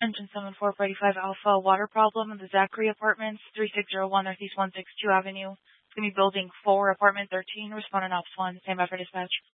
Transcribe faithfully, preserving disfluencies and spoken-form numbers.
Engine seven four four five Alpha, water problem in the Zachary Apartments, three six zero one Northeast one sixty-two Avenue. It's going to be building four, apartment thirteen, respondent ops one. Stand by for dispatch.